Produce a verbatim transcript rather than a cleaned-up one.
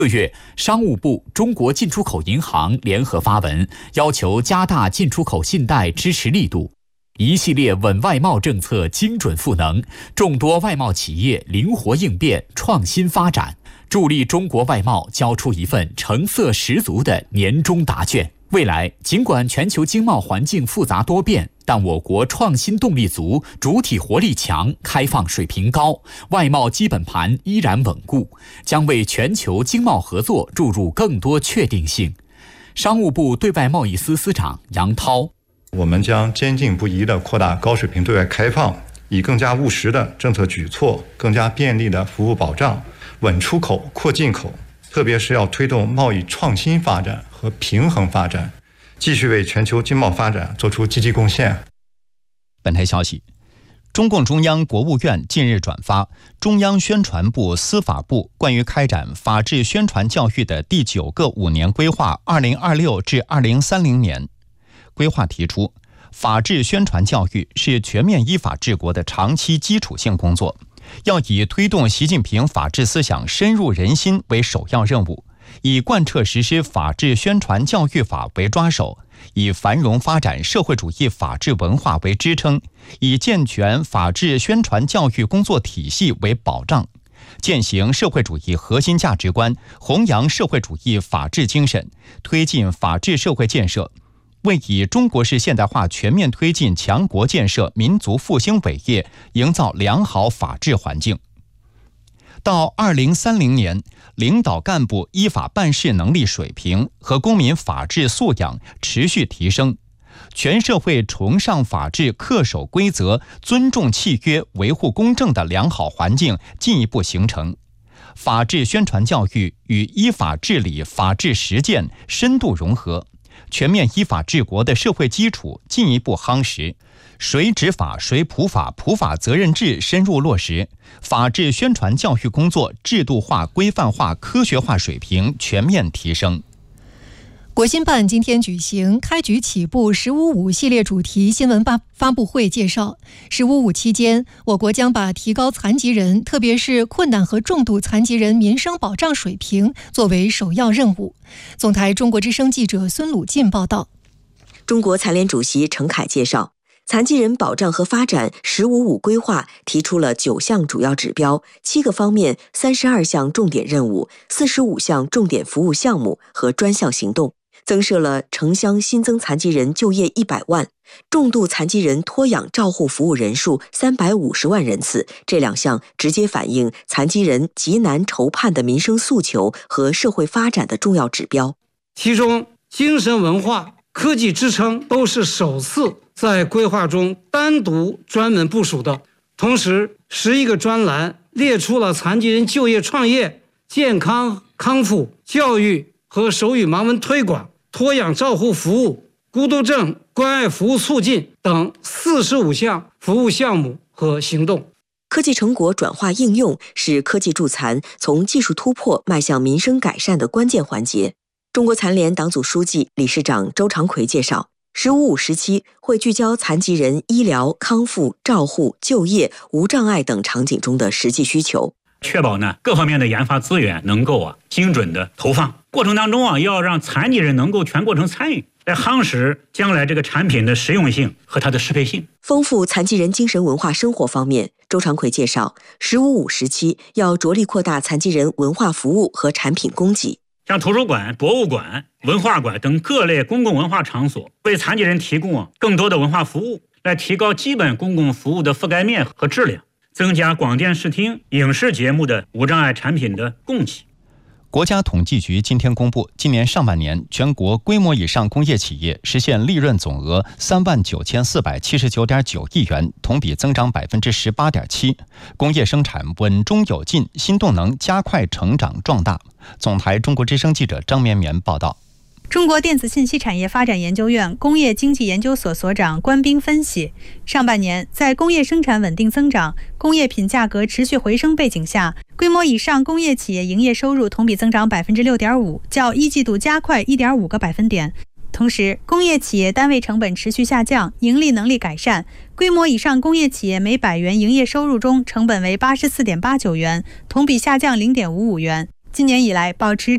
六月，商务部、中国进出口银行联合发文，要求加大进出口信贷支持力度。一系列稳外贸政策精准赋能，众多外贸企业灵活应变、创新发展，助力中国外贸交出一份成色十足的年终答卷。未来，尽管全球经贸环境复杂多变，但我国创新动力足，主体活力强，开放水平高，外贸基本盘依然稳固，将为全球经贸合作注入更多确定性。商务部对外贸易司司长杨涛： 我们将坚定不移地扩大高水平对外开放，以更加务实的政策举措、更加便利的服务保障，稳出口、扩进口，特别是要推动贸易创新发展和平衡发展，继续为全球经贸发展做出积极贡献。 本台消息，中共中央、国务院近日转发中央宣传部、司法部关于开展法治宣传教育的第九个五年规划（二零二六至二零三零年）。规划提出，法治宣传教育是全面依法治国的长期基础性工作，要以推动习近平法治思想深入人心为首要任务，以贯彻实施法治宣传教育法为抓手，以繁荣发展社会主义法治文化为支撑，以健全法治宣传教育工作体系为保障，践行社会主义核心价值观，弘扬社会主义法治精神，推进法治社会建设，为以中国式现代化全面推进强国建设、民族复兴伟业营造良好法治环境。到二零三零年，领导干部依法办事能力水平和公民法治素养持续提升，全社会崇尚法治、恪守规则、尊重契约、维护公正的良好环境进一步形成，法治宣传教育与依法治理、法治实践深度融合，全面依法治国的社会基础进一步夯实，谁执法谁普法、普法责任制深入落实，法治宣传教育工作制度化、规范化、科学化水平全面提升。 国新办今天举行开局起步“十五五”系列主题新闻发发布会，介绍“十五五”期间，我国将把提高残疾人，特别是困难和重度残疾人民生保障水平作为首要任务。总台中国之声记者孙鲁进报道。 中国残联主席陈凯介绍，残疾人保障和发展“十五五”规划提出了九项主要指标、七个方面、三十二项重点任务、四十五项重点服务项目和专项行动，增设了城乡新增残疾人就业一百万，重度残疾人托养照护服务人数三百五十万人次。这两项直接反映残疾人极难筹盼的民生诉求和社会发展的重要指标。 其中，精神文化、科技支撑都是首次在规划中单独专门部署的。同时，十一个专栏列出了残疾人就业创业、健康康复、教育和手语盲文推广、托养照护服务、孤独症关爱服务促进等四十五项服务项目和行动。 科技成果转化应用是科技助残从技术突破迈向民生改善的关键环节。中国残联党组书记、理事长周长奎介绍，十五五时期会聚焦残疾人医疗、康复、照护、就业、无障碍等场景中的实际需求， 确保呢各方面的研发资源能够啊精准的投放。过程当中啊，要让残疾人能够全过程参与，来夯实将来这个产品的实用性和它的适配性。 丰富残疾人精神文化生活方面，周长奎介绍，十五五时期要着力扩大残疾人文化服务和产品供给。 像图书馆、博物馆、文化馆等各类公共文化场所，为残疾人提供啊更多的文化服务，来提高基本公共服务的覆盖面和质量，增加广电视听、影视节目的无障碍产品的供给。 国家统计局今天公布，今年上半年全国规模以上工业企业实现利润总额三万九千四百七十九点九亿元，同比增长百分之十八点七，工业生产稳中有进，新动能加快成长壮大。总台中国之声记者张绵绵报道。 中国电子信息产业发展研究院工业经济研究所所长关斌分析，上半年在工业生产稳定增长、工业品价格持续回升背景下，规模以上工业企业营业收入同比增长百分之六点五，较一季度加快一点五个百分点。同时，工业企业单位成本持续下降，盈利能力改善。规模以上工业企业每百元营业收入中，成本为八十四点八九元，同比下降零点五五元。今年以来，保持